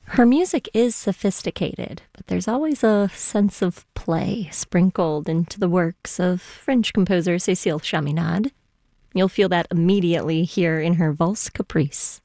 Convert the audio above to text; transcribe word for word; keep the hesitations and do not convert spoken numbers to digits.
Her music is sophisticated, but there's always a sense of play sprinkled into the works of French composer Cécile Chaminade. You'll feel that immediately here in her Valse Caprice.